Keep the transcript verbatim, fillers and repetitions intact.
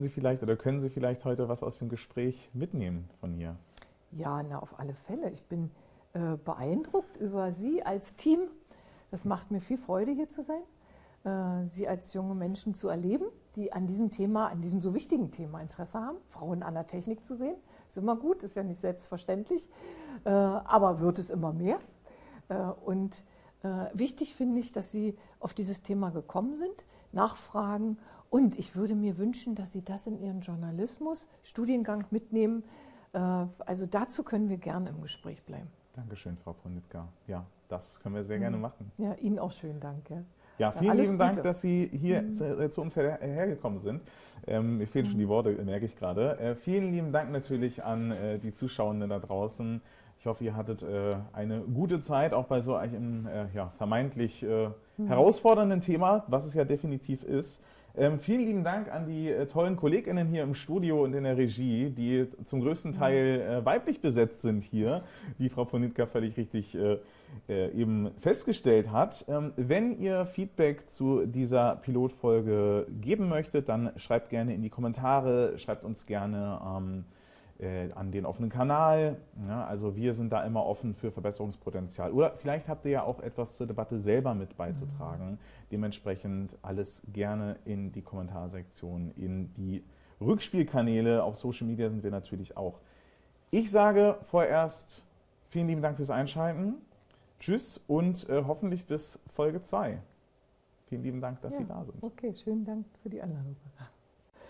Sie vielleicht oder können Sie vielleicht heute was aus dem Gespräch mitnehmen von hier? Ja, na, auf alle Fälle. Ich bin äh, beeindruckt über Sie als Team. Das macht mir viel Freude, hier zu sein. Äh, Sie als junge Menschen zu erleben, die an diesem Thema, an diesem so wichtigen Thema Interesse haben. Frauen an der Technik zu sehen, ist immer gut, ist ja nicht selbstverständlich, äh, aber wird es immer mehr. Äh, und äh, wichtig finde ich, dass Sie auf dieses Thema gekommen sind, nachfragen. Und ich würde mir wünschen, dass Sie das in Ihren Journalismus, Studiengang mitnehmen. Also dazu können wir gerne im Gespräch bleiben. Dankeschön, Frau Ponitka. Ja, das können wir sehr gerne machen. Ja, Ihnen auch schönen Dank. Ja, ja vielen Alles lieben Gute. Dank, dass Sie hier mhm. zu, äh, zu uns her, hergekommen sind. Ähm, mir fehlen mhm. schon die Worte, merke ich gerade. Äh, vielen lieben Dank natürlich an äh, die Zuschauenden da draußen. Ich hoffe, ihr hattet äh, eine gute Zeit, auch bei so einem äh, ja, vermeintlich äh, mhm. herausfordernden Thema, was es ja definitiv ist. Ähm, vielen lieben Dank an die äh, tollen KollegInnen hier im Studio und in der Regie, die zum größten Teil äh, weiblich besetzt sind hier, wie Frau Ponitka völlig richtig äh, äh, eben festgestellt hat. Ähm, wenn ihr Feedback zu dieser Pilotfolge geben möchtet, dann schreibt gerne in die Kommentare, schreibt uns gerne ähm, äh, an den offenen Kanal. Ja, also wir sind da immer offen für Verbesserungspotenzial. Oder vielleicht habt ihr ja auch etwas zur Debatte selber mit beizutragen. Mhm. Dementsprechend alles gerne in die Kommentarsektion, in die Rückspielkanäle. Auf Social Media sind wir natürlich auch. Ich sage vorerst vielen lieben Dank fürs Einschalten. Tschüss und äh, hoffentlich bis Folge zwei. Vielen lieben Dank, dass ja, Sie da sind. Okay, schönen Dank für die Einladung.